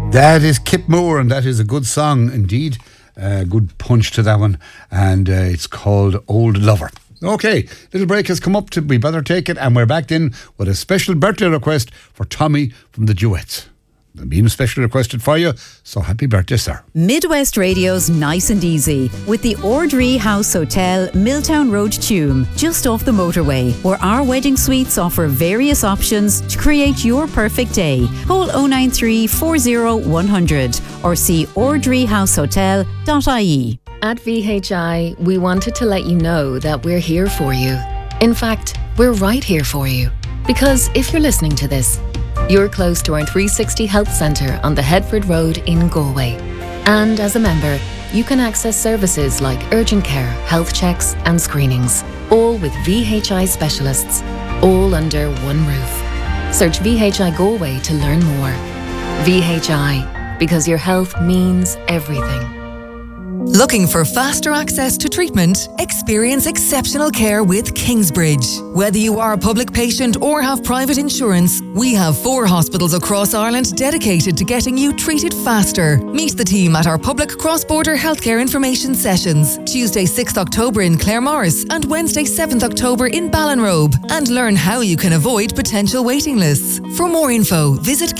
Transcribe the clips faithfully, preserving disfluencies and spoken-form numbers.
That is Kip Moore, and that is a good song indeed. A uh, good punch to that one, and uh, it's called Old Lover. Okay, little break has come up, to we better take it, and we're back in with a special birthday request for Tommy from the Duets. There's been a special requested for you, so happy birthday, sir. Midwest Radio's Nice and Easy with the Ordree House Hotel, Milltown Road, Tuam, just off the motorway, where our wedding suites offer various options to create your perfect day. Call oh nine three, four oh, one hundred or see ordree house hotel dot I E. At V H I, we wanted to let you know that we're here for you. In fact, we're right here for you. Because if you're listening to this, you're close to our three sixty Health Centre on the Headford Road in Galway. And as a member, you can access services like urgent care, health checks and screenings, all with V H I specialists, all under one roof. Search V H I Galway to learn more. V H I, because your health means everything. Looking for faster access to treatment? Experience exceptional care with Kingsbridge. Whether you are a public patient or have private insurance, we have four hospitals across Ireland dedicated to getting you treated faster. Meet the team at our public cross-border healthcare information sessions, Tuesday sixth October in Claremorris and Wednesday seventh October in Ballinrobe, and learn how you can avoid potential waiting lists. For more info, visit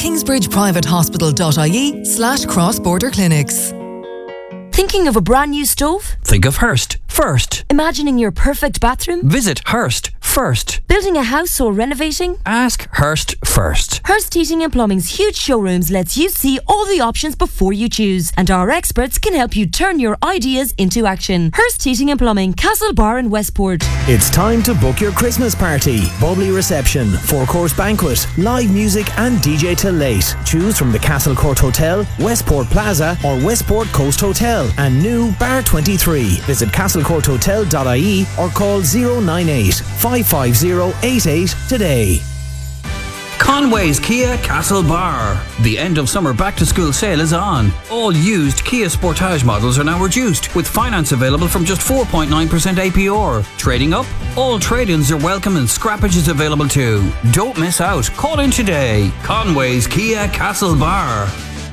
kingsbridgeprivatehospital.ie slash cross-border clinics. Thinking of a brand new stove? Think of Hearst first. Imagining your perfect bathroom? Visit Hearst first. Building a house or renovating? Ask Hearst first. Hearst Heating and Plumbing's huge showrooms lets you see all the options before you choose, and our experts can help you turn your ideas into action. Hearst Heating and Plumbing, Castlebar and Westport. It's time to book your Christmas party. Bubbly reception, four-course banquet, live music and D J till late. Choose from the Castle Court Hotel, Westport Plaza or Westport Coast Hotel and new Bar twenty-three. Visit castle court hotel dot I E or call oh nine eight, five five oh, eight eight today. Conway's Kia Castlebar. The end of summer back to school sale is on. All used Kia Sportage models are now reduced, with finance available from just four point nine percent A P R. Trading up? All trade-ins are welcome and scrappage is available too. Don't miss out. Call in today. Conway's Kia Castlebar.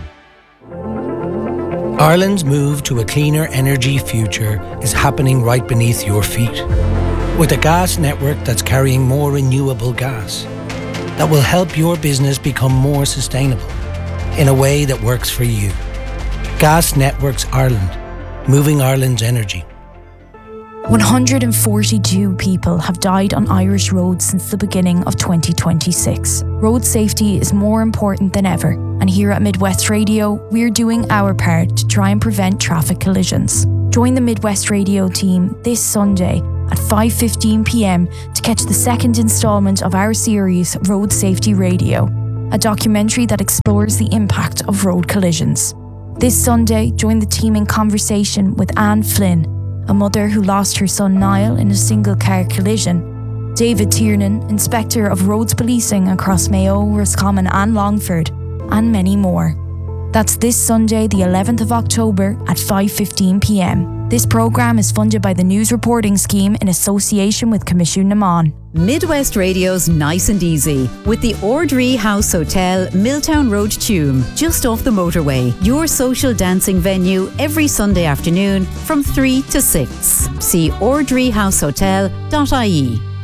Ireland's move to a cleaner energy future is happening right beneath your feet. With a gas network that's carrying more renewable gas, that will help your business become more sustainable in a way that works for you. Gas Networks Ireland, moving Ireland's energy. one hundred forty-two people have died on Irish roads since the beginning of twenty twenty-six. Road safety is more important than ever, and here at Midwest Radio, we're doing our part to try and prevent traffic collisions. Join the Midwest Radio team this Sunday at five fifteen p.m. to catch the second instalment of our series Road Safety Radio, a documentary that explores the impact of road collisions. This Sunday, join the team in conversation with Anne Flynn, a mother who lost her son Niall in a single-car collision, David Tiernan, Inspector of Roads Policing across Mayo, Roscommon and Longford, and many more. That's this Sunday, the eleventh of October at five fifteen p.m. This programme is funded by the News Reporting Scheme in association with Commission Naman. Midwest Radio's Nice and Easy with the Ordree House Hotel, Milltown Road, Tuam, just off the motorway. Your social dancing venue every Sunday afternoon from three to six. See ordree house hotel dot I E.